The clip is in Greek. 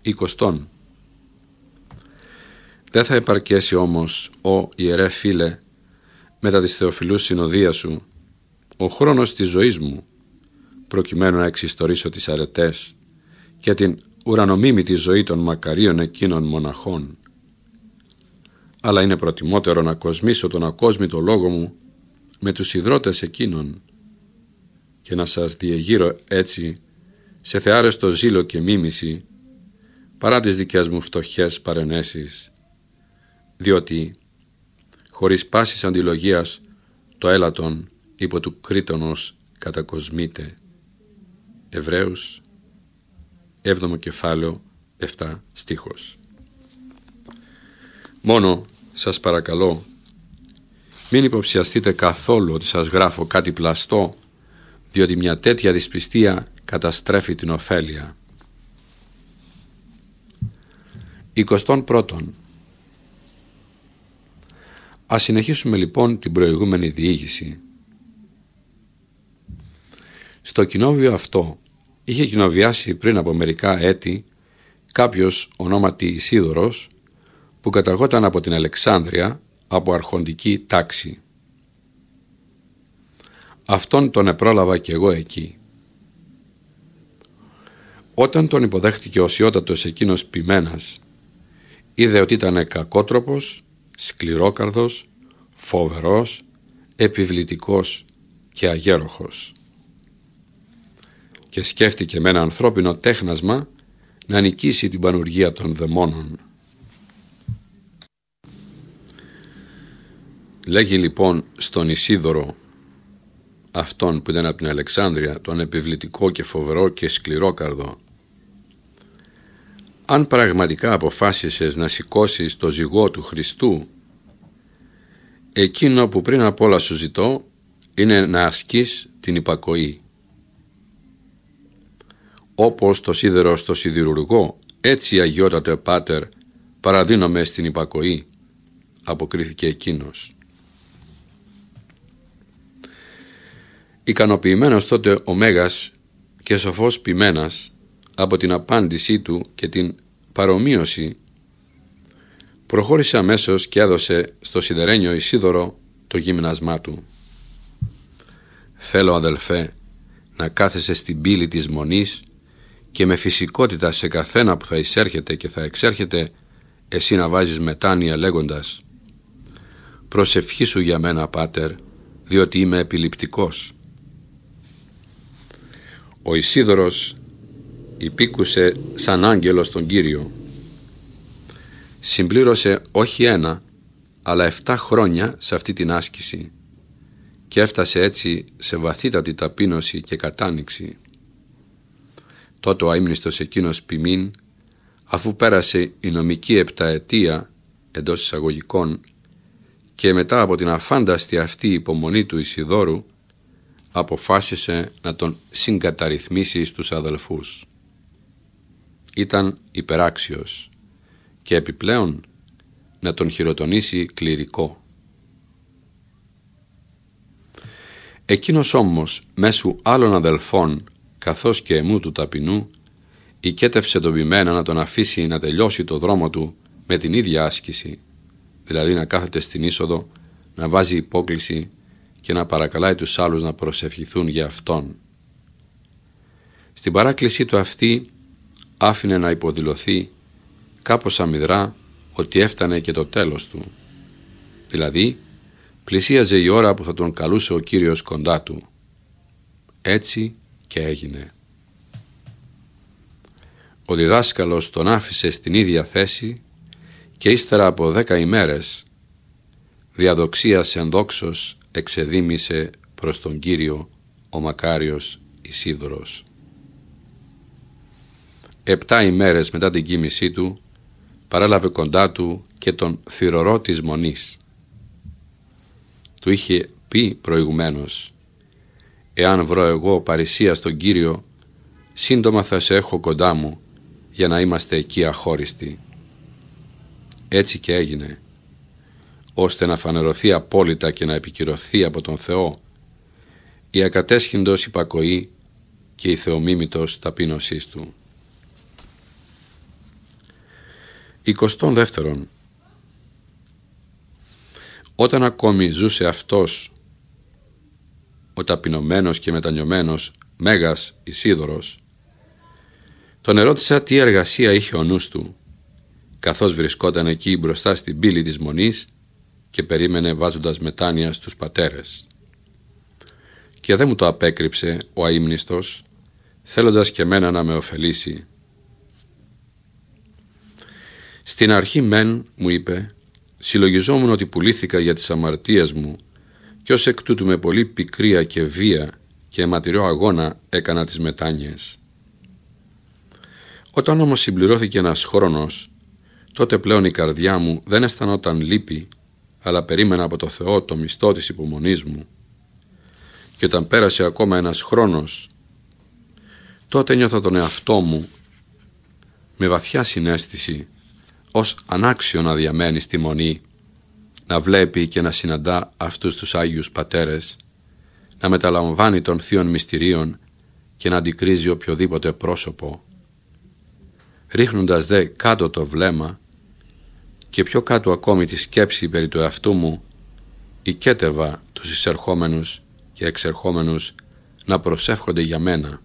20. Δεν θα επαρκέσει όμως, ο ιερέ φίλε, μετά της θεοφιλούς συνοδείας σου, ο χρόνος της ζωής μου, προκειμένου να εξιστορήσω τις αρετές και την ουρανομίμητη ζωή των μακαρίων εκείνων μοναχών. Αλλά είναι προτιμότερο να κοσμήσω τον ακόσμητο λόγο μου με τους ιδρώτες εκείνων και να σας διεγείρω έτσι σε θεάρεστο ζήλο και μίμηση παρά τις δικές μου φτωχές παρενέσεις, διότι χωρίς πάσης αντιλογίας το έλατον υπό του κρίτονος κατακοσμείται. Εβραίους 7ο κεφάλαιο 7 στίχος. Μόνο σας παρακαλώ, μην υποψιαστείτε καθόλου ότι σας γράφω κάτι πλαστό, διότι μια τέτοια δυσπιστία καταστρέφει την ωφέλεια. 21. Ας συνεχίσουμε λοιπόν την προηγούμενη διήγηση. Στο κοινόβιο αυτό είχε κοινοβιάσει πριν από μερικά έτη κάποιος ονόματι Ισίδωρος, που καταγόταν από την Αλεξάνδρεια από αρχοντική τάξη. Αυτόν τον επρόλαβα κι εγώ εκεί. Όταν τον υποδέχτηκε ο σιώτατος εκείνος ποιμένας, είδε ότι ήταν κακότροπος, σκληρόκαρδος, φοβερός, επιβλητικός και αγέροχος. Και σκέφτηκε με ένα ανθρώπινο τέχνασμα να νικήσει την πανουργία των δαιμόνων. Λέγει λοιπόν στον Ισίδωρο, αυτόν που ήταν από την Αλεξάνδρεια, τον επιβλητικό και φοβερό και σκληρόκαρδο: αν πραγματικά αποφάσισες να σηκώσεις το ζυγό του Χριστού, εκείνο που πριν απ' όλα σου ζητώ είναι να ασκείς την υπακοή. Όπως το σίδερο στο σιδηρουργό, έτσι αγιότατε πάτερ παραδίνομαι στην υπακοή, αποκρίθηκε εκείνος. Ικανοποιημένος τότε ο Μέγας και σοφός ποιμένας από την απάντησή του και την παρομοίωση, προχώρησε αμέσως και έδωσε στο σιδερένιο Ισίδωρο το γύμνασμά του. Θέλω, αδελφέ, να κάθεσαι στην πύλη της μονής και με φυσικότητα σε καθένα που θα εισέρχεται και θα εξέρχεται εσύ να βάζεις μετάνοια λέγοντας: προσευχήσου για μένα, πάτερ, διότι είμαι επιληπτικός. Ο Ισίδωρος υπήκουσε σαν άγγελος τον Κύριο. Συμπλήρωσε όχι 1, αλλά 7 χρόνια σε αυτή την άσκηση και έφτασε έτσι σε βαθύτατη ταπείνωση και κατάνοιξη. Τότε ο αείμνηστος εκείνος ποιμήν, αφού πέρασε η νομική 7 ετία εντός εισαγωγικών και μετά από την αφάνταστη αυτή υπομονή του Ισιδώρου, αποφάσισε να τον συγκαταρρυθμίσει στους αδελφούς. Ήταν υπεράξιος και επιπλέον να τον χειροτονήσει κληρικό. Εκείνος όμως μέσου άλλων αδελφών καθώς και εμού του ταπεινού οικέτευσε τον ποιμένα να τον αφήσει να τελειώσει το δρόμο του με την ίδια άσκηση, δηλαδή να κάθεται στην είσοδο, να βάζει υπόκληση και να παρακαλάει τους άλλους να προσευχηθούν για αυτόν. Στην παράκλησή του αυτή άφηνε να υποδηλωθεί κάπως αμυδρά ότι έφτανε και το τέλος του, δηλαδή πλησίαζε η ώρα που θα τον καλούσε ο Κύριος κοντά του. Έτσι και έγινε. Ο διδάσκαλος τον άφησε στην ίδια θέση και ύστερα από 10 ημέρες διαδοξίας εν δόξος εξεδήμησε προς τον Κύριο ο μακάριος Ισίδωρος. 7 ημέρες μετά την κοίμησή του παρέλαβε κοντά του και τον θυρωρό της μονής. Του είχε πει προηγουμένως: εάν βρω εγώ παρησία στον Κύριο, σύντομα θα σε έχω κοντά μου για να είμαστε εκεί αχώριστοι. Έτσι και έγινε, ώστε να φανερωθεί απόλυτα και να επικυρωθεί από τον Θεό η ακατέσχυντος υπακοή και η θεομίμητος ταπείνωσής του. 22. Όταν ακόμη ζούσε αυτός, ο ταπεινωμένος και μετανιωμένος Μέγας Ισίδωρος, τον ερώτησα τι εργασία είχε ο νους του, καθώς βρισκόταν εκεί μπροστά στην πύλη της Μονής και περίμενε βάζοντας μετάνοια στους πατέρες. Και δεν μου το απέκρυψε ο αείμνηστος, θέλοντας και μένα να με ωφελήσει. Στην αρχή μεν, μου είπε, συλλογιζόμουν ότι πουλήθηκα για τις αμαρτίες μου και ως εκ τούτου με πολύ πικρία και βία και αιματηρό αγώνα έκανα τις μετάνοιες. Όταν όμως συμπληρώθηκε ένας χρόνος, τότε πλέον η καρδιά μου δεν αισθανόταν λύπη, αλλά περίμενα από το Θεό το μισθό της υπομονής μου. Και όταν πέρασε ακόμα ένας χρόνος, τότε νιώθω τον εαυτό μου με βαθιά συναίσθηση ως ανάξιο να διαμένει στη Μονή, να βλέπει και να συναντά αυτούς τους Άγιους Πατέρες, να μεταλαμβάνει των θείων μυστηρίων και να αντικρίζει οποιοδήποτε πρόσωπο. Ρίχνοντας δε κάτω το βλέμμα και πιο κάτω ακόμη τη σκέψη περί του εαυτού μου, οικέτευα τους εισερχόμενους και εξερχόμενους να προσεύχονται για μένα.